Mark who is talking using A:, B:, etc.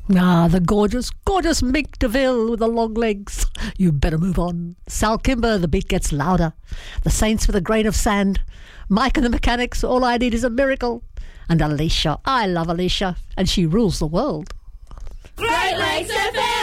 A: Ah, the gorgeous, gorgeous Mick DeVille with the long legs. You better move on. Sal Kimber, the beat gets louder. The Saints with a grain of sand. Mike and the Mechanics, all I need is a miracle. And Alicia, I love Alicia, and she rules the world.
B: Great Lakes